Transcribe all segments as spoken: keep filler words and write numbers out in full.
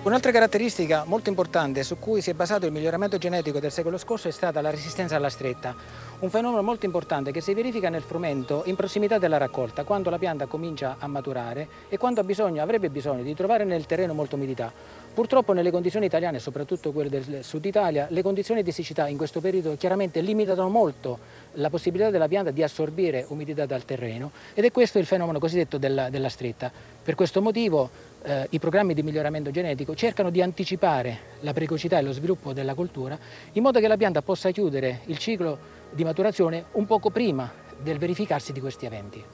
Un'altra caratteristica molto importante su cui si è basato il miglioramento genetico del secolo scorso è stata la resistenza alla stretta, un fenomeno molto importante che si verifica nel frumento in prossimità della raccolta, quando la pianta comincia a maturare e quando ha bisogno, avrebbe bisogno di trovare nel terreno molta umidità. Purtroppo nelle condizioni italiane, soprattutto quelle del sud Italia, le condizioni di siccità in questo periodo chiaramente limitano molto la possibilità della pianta di assorbire umidità dal terreno ed è questo il fenomeno cosiddetto della, della stretta. Per questo motivo eh, i programmi di miglioramento genetico cercano di anticipare la precocità e lo sviluppo della coltura in modo che la pianta possa chiudere il ciclo di maturazione un poco prima del verificarsi di questi eventi.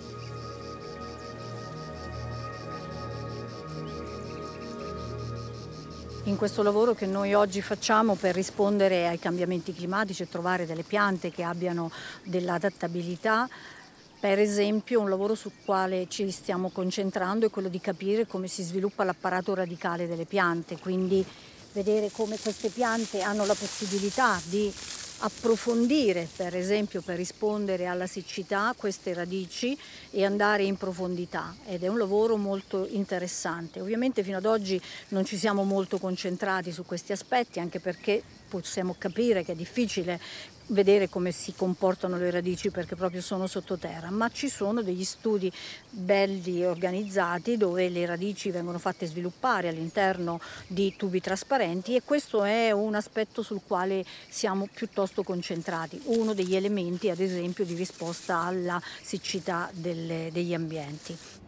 In questo lavoro che noi oggi facciamo per rispondere ai cambiamenti climatici e trovare delle piante che abbiano dell'adattabilità, per esempio un lavoro sul quale ci stiamo concentrando è quello di capire come si sviluppa l'apparato radicale delle piante, quindi vedere come queste piante hanno la possibilità di approfondire, per esempio per rispondere alla siccità, queste radici e andare in profondità, ed è un lavoro molto interessante. Ovviamente fino ad oggi non ci siamo molto concentrati su questi aspetti, anche perché possiamo capire che è difficile vedere come si comportano le radici perché proprio sono sottoterra, ma ci sono degli studi belli organizzati dove le radici vengono fatte sviluppare all'interno di tubi trasparenti, e questo è un aspetto sul quale siamo piuttosto concentrati, uno degli elementi ad esempio di risposta alla siccità delle, degli ambienti.